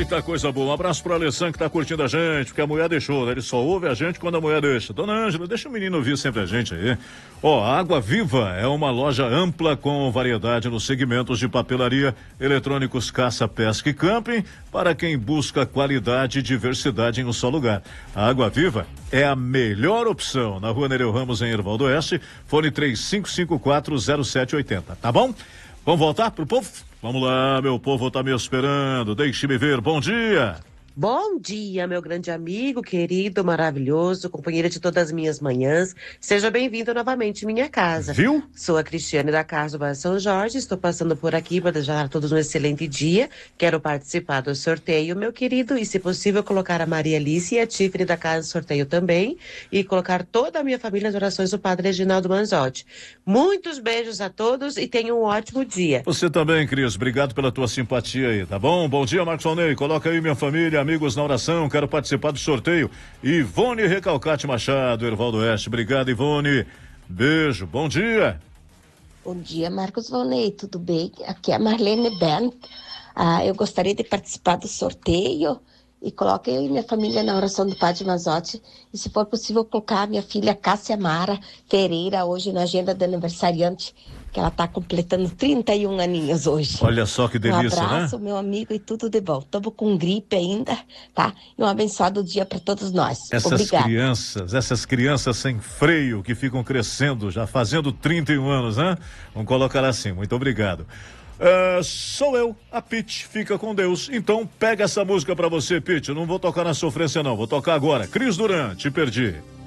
Eita, coisa boa. Um abraço pro Alessandro que tá curtindo a gente, porque a mulher deixou, né? Ele só ouve a gente quando a mulher deixa. Dona Ângela, deixa o menino ouvir sempre a gente aí. Ó, a Água Viva é uma loja ampla com variedade nos segmentos de papelaria, eletrônicos, caça, pesca e camping, para quem busca qualidade e diversidade em um só lugar. A Água Viva é a melhor opção na Rua Nereu Ramos, em Erval do Oeste, fone 35540780, tá bom? Vamos voltar pro povo? Vamos lá, meu povo tá me esperando. Deixe-me ver. Bom dia. Bom dia, meu grande amigo, querido, maravilhoso, companheiro de todas as minhas manhãs. Seja bem-vindo novamente em minha casa. Viu? Sou a Cristiane da Casa do Bairro São Jorge, estou passando por aqui para desejar a todos um excelente dia. Quero participar do sorteio, meu querido, e se possível colocar a Maria Alice e a Tiffany da casa do sorteio também, e colocar toda a minha família nas orações do Padre Reginaldo Manzotti. Muitos beijos a todos e tenham um ótimo dia. Você também, Cris. Obrigado pela tua simpatia aí, tá bom? Bom dia, Marcos Alnei. Coloca aí minha família, amigos na oração, quero participar do sorteio. Ivone Recalcate Machado, Erval do Oeste. Obrigado, Ivone. Beijo, bom dia. Bom dia, Marcos Volney, tudo bem? Aqui é a Marlene Bent. Eu gostaria de participar do sorteio e coloque eu e minha família na oração do Padre Mazotti. E se for possível, colocar a minha filha Cássia Mara Pereira hoje na agenda do aniversariante, que ela está completando 31 aninhos hoje. Olha só que delícia, um abraço, né? meu amigo, e tudo de bom. Estamos com gripe ainda, tá? E um abençoado dia para todos nós. Obrigada. Essas crianças sem freio que ficam crescendo, já fazendo 31 anos, né? Vamos colocar assim, muito obrigado. Sou eu, a Pete, fica com Deus. Então pega essa música pra você, Pete. Eu não vou tocar na sofrência não, vou tocar agora. Cris Duran, Te Perdi.